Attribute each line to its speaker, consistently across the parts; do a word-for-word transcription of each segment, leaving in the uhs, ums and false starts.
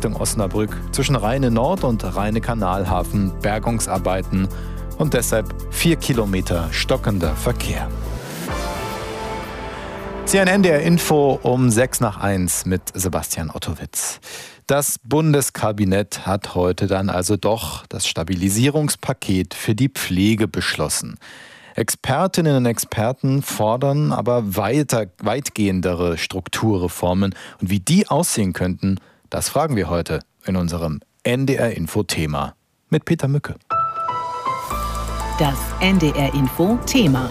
Speaker 1: Richtung Osnabrück zwischen Rheine-Nord und Rheine-Kanalhafen Bergungsarbeiten und deshalb vier Kilometer stockender Verkehr. C N N D R Info um sechs nach eins mit Sebastian Ottowitz. Das Bundeskabinett hat heute dann also doch das Stabilisierungspaket für die Pflege beschlossen. Expertinnen und Experten fordern aber weiter, weitgehendere Strukturreformen. Und wie die aussehen könnten, das fragen wir heute in unserem N D R-Info-Thema mit Peter Mücke.
Speaker 2: Das N D R-Info-Thema.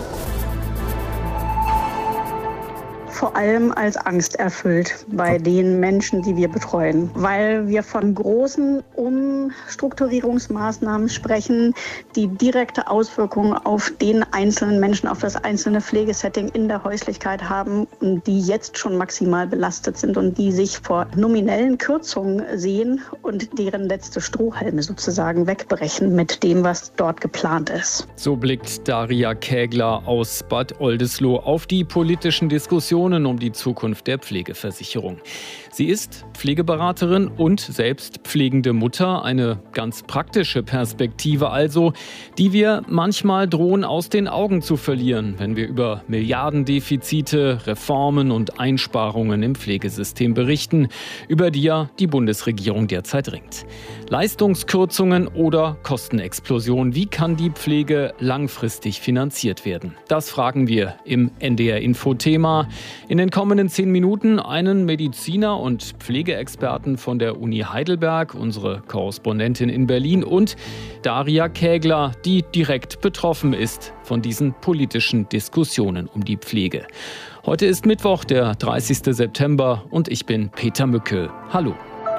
Speaker 3: Vor allem als Angst erfüllt bei den Menschen, die wir betreuen, weil wir von großen Umstrukturierungsmaßnahmen sprechen, die direkte Auswirkungen auf den einzelnen Menschen, auf das einzelne Pflegesetting in der Häuslichkeit haben und die jetzt schon maximal belastet sind und die sich vor nominellen Kürzungen sehen und deren letzte Strohhalme sozusagen wegbrechen mit dem, was dort geplant ist.
Speaker 4: So blickt Daria Kägler aus Bad Oldesloe auf die politischen Diskussionen um die Zukunft der Pflegeversicherung. Sie ist Pflegeberaterin und selbst pflegende Mutter, eine ganz praktische Perspektive also, die wir manchmal drohen aus den Augen zu verlieren, wenn wir über Milliardendefizite, Reformen und Einsparungen im Pflegesystem berichten, über die ja die Bundesregierung derzeit ringt. Leistungskürzungen oder Kostenexplosion, wie kann die Pflege langfristig finanziert werden? Das fragen wir im N D R-Info-Thema. In den kommenden zehn Minuten einen Mediziner und Pflegeexperten von der Uni Heidelberg, unsere Korrespondentin in Berlin, und Daria Kägler, die direkt betroffen ist von diesen politischen Diskussionen um die Pflege. Heute ist Mittwoch, der dreißigster September, und ich bin Peter Mücke. Hallo.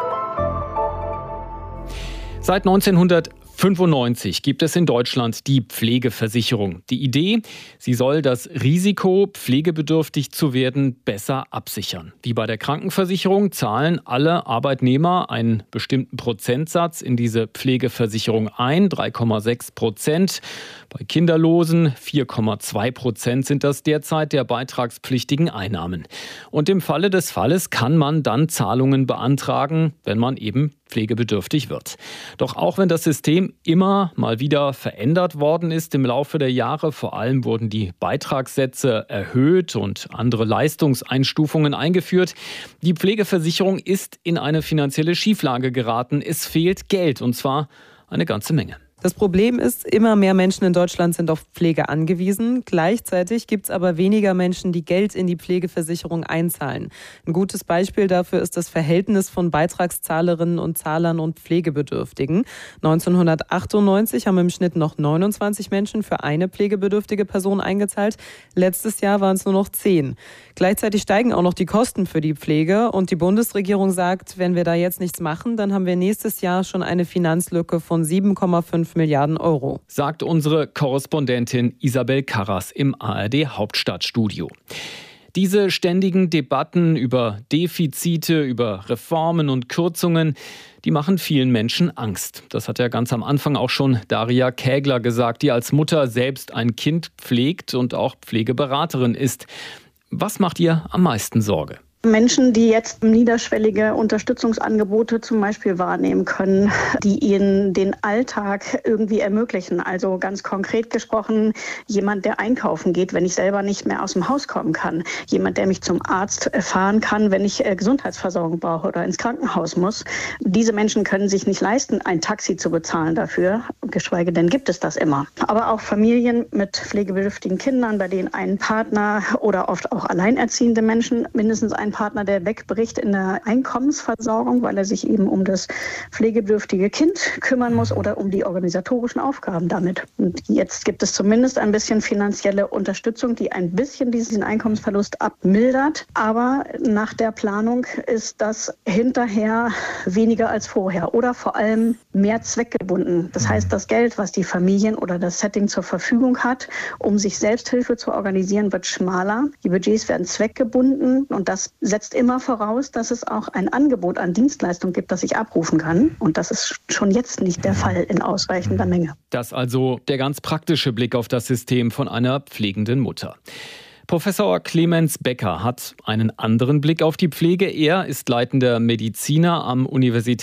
Speaker 4: Seit neunzehnhundertfünfundneunzig gibt es in Deutschland die Pflegeversicherung. Die Idee, sie soll das Risiko, pflegebedürftig zu werden, besser absichern. Wie bei der Krankenversicherung zahlen alle Arbeitnehmer einen bestimmten Prozentsatz in diese Pflegeversicherung ein, drei Komma sechs Prozent. Bei Kinderlosen vier Komma zwei Prozent sind das derzeit der beitragspflichtigen Einnahmen. Und im Falle des Falles kann man dann Zahlungen beantragen, wenn man eben pflegebedürftig wird. Doch auch wenn das System immer mal wieder verändert worden ist im Laufe der Jahre, vor allem wurden die Beitragssätze erhöht und andere Leistungseinstufungen eingeführt, die Pflegeversicherung ist in eine finanzielle Schieflage geraten. Es fehlt Geld, und zwar eine ganze Menge.
Speaker 5: Das Problem ist, immer mehr Menschen in Deutschland sind auf Pflege angewiesen. Gleichzeitig gibt es aber weniger Menschen, die Geld in die Pflegeversicherung einzahlen. Ein gutes Beispiel dafür ist das Verhältnis von Beitragszahlerinnen und Zahlern und Pflegebedürftigen. neunzehnhundertachtundneunzig haben im Schnitt noch neunundzwanzig Menschen für eine pflegebedürftige Person eingezahlt. Letztes Jahr waren es nur noch zehn. Gleichzeitig steigen auch noch die Kosten für die Pflege. Und die Bundesregierung sagt, wenn wir da jetzt nichts machen, dann haben wir nächstes Jahr schon eine Finanzlücke von sieben Komma fünf Milliarden Euro.
Speaker 4: Sagt unsere Korrespondentin Isabel Karras im A R D Hauptstadtstudio. Diese ständigen Debatten über Defizite, über Reformen und Kürzungen, die machen vielen Menschen Angst. Das hat ja ganz am Anfang auch schon Daria Kägler gesagt, die als Mutter selbst ein Kind pflegt und auch Pflegeberaterin ist. Was macht ihr am meisten Sorge?
Speaker 3: Menschen, die jetzt niederschwellige Unterstützungsangebote zum Beispiel wahrnehmen können, die ihnen den Alltag irgendwie ermöglichen. Also ganz konkret gesprochen, jemand, der einkaufen geht, wenn ich selber nicht mehr aus dem Haus kommen kann. Jemand, der mich zum Arzt fahren kann, wenn ich Gesundheitsversorgung brauche oder ins Krankenhaus muss. Diese Menschen können sich nicht leisten, ein Taxi zu bezahlen dafür, geschweige denn gibt es das immer. Aber auch Familien mit pflegebedürftigen Kindern, bei denen ein Partner oder oft auch alleinerziehende Menschen mindestens ein Partner, der wegbricht in der Einkommensversorgung, weil er sich eben um das pflegebedürftige Kind kümmern muss oder um die organisatorischen Aufgaben damit. Und jetzt gibt es zumindest ein bisschen finanzielle Unterstützung, die ein bisschen diesen Einkommensverlust abmildert. Aber nach der Planung ist das hinterher weniger als vorher oder vor allem mehr zweckgebunden. Das heißt, das Geld, was die Familien oder das Setting zur Verfügung hat, um sich Selbsthilfe zu organisieren, wird schmaler. Die Budgets werden zweckgebunden und das setzt immer voraus, dass es auch ein Angebot an Dienstleistung gibt, das ich abrufen kann. Und das ist schon jetzt nicht der Fall in ausreichender Menge.
Speaker 4: Das also der ganz praktische Blick auf das System von einer pflegenden Mutter. Professor Clemens Becker hat einen anderen Blick auf die Pflege. Er ist leitender Mediziner am Universitätsklinikum